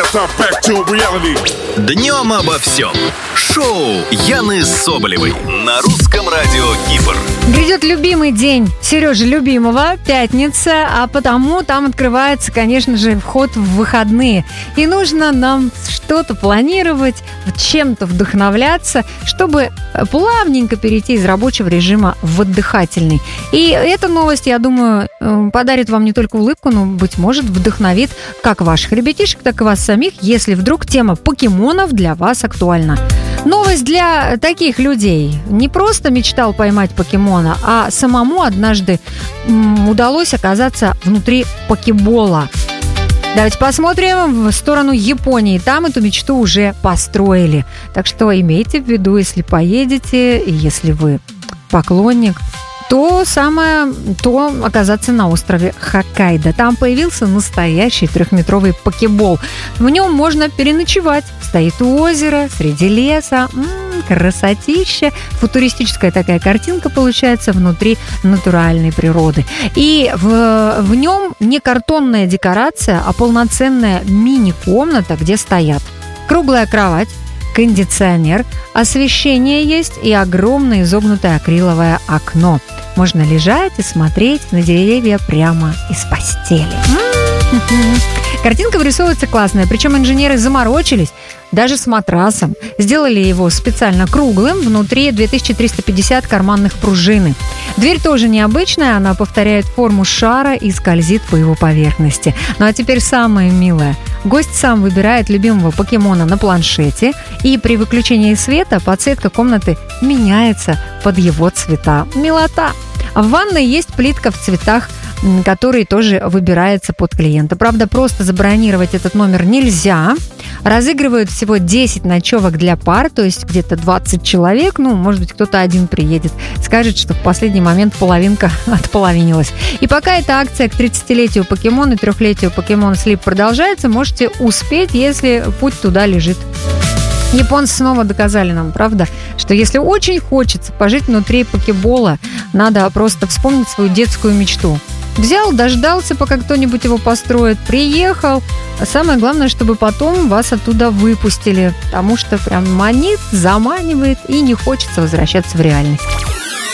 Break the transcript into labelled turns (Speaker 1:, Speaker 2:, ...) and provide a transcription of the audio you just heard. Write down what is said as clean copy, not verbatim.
Speaker 1: Днем обо всем. Шоу Яны Соболевой на русском радио Кипр.
Speaker 2: Грядет любимый день Сережи любимого, пятница, а потому там открывается, конечно же, вход в выходные. И нужно нам что-то планировать, чем-то вдохновляться, чтобы плавненько перейти из рабочего режима в отдыхательный. И эта новость, я думаю, подарит вам не только улыбку, но, быть может, вдохновит как ваших ребятишек, так и вас самих, если вдруг тема покемонов для вас актуальна. Новость для таких людей. Не просто мечтал поймать покемона, а самому однажды удалось оказаться внутри покебола. Давайте посмотрим в сторону Японии. Там эту мечту уже построили. Так что имейте в виду, если поедете, и если вы поклонник, то самое то оказаться на острове Хоккайдо. Там появился настоящий 3-метровый покебол. В нем можно переночевать. Стоит у озера, среди леса. Красотища. Футуристическая такая картинка получается внутри натуральной природы. И в нем не картонная декорация, а полноценная мини-комната, где стоят круглая кровать, кондиционер, освещение есть и огромное изогнутое акриловое окно. Можно лежать и смотреть на деревья прямо из постели. Картинка вырисовывается классная, причем инженеры заморочились даже с матрасом. Сделали его специально круглым, внутри 2350 карманных пружины. Дверь тоже необычная, она повторяет форму шара и скользит по его поверхности. Ну а теперь самое милое. Гость сам выбирает любимого покемона на планшете, и при выключении света подсветка комнаты меняется под его цвета. Милота! В ванной есть плитка в цветах, который тоже выбирается под клиента. Правда, просто забронировать этот номер нельзя. Разыгрывают всего 10 ночевок для пар, то есть где-то 20 человек. Ну, может быть, кто-то один приедет. Скажет, что в последний момент половинка отполовинилась. И пока эта акция к 30-летию покемона и 3-летию покемон Слип продолжается, можете успеть, если путь туда лежит. Японцы снова доказали нам, правда, что если очень хочется пожить внутри покебола, надо просто вспомнить свою детскую мечту. Взял, дождался, пока кто-нибудь его построит, приехал. А самое главное, чтобы потом вас оттуда выпустили, потому что прям манит, заманивает и не хочется возвращаться в реальность.